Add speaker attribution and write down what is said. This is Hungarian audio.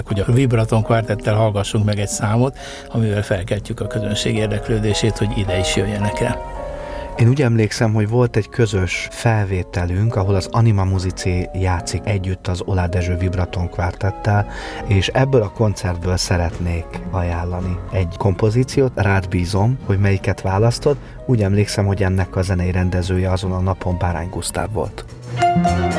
Speaker 1: hogy a Vibraton Kvartettel hallgassunk meg egy számot, amivel felkeltjük a közönség érdeklődését, hogy ide is jöjjenek el.
Speaker 2: Én úgy emlékszem, hogy volt egy közös felvételünk, ahol az Anima Musici játszik együtt az Oláh Dezső Vibraton Kvartettel, és ebből a koncertből szeretnék ajánlani egy kompozíciót, rád bízom, hogy melyiket választod. Úgy emlékszem, hogy ennek a zenei rendezője azon a napon Bárány Gusztáv volt.